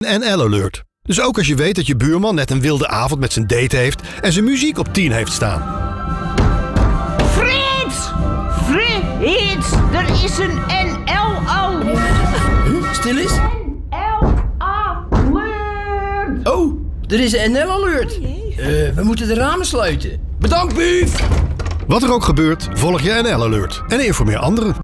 NL-alert. Dus ook als je weet dat je buurman net een wilde avond met zijn date heeft en zijn muziek op 10 heeft staan. Frits! Frits! Er is een NL-alert! Stil eens. NL-alert! Oh, er is een NL-alert. We moeten de ramen sluiten. Bedankt, Buuf! Wat er ook gebeurt, volg je NL-alert en informeer anderen.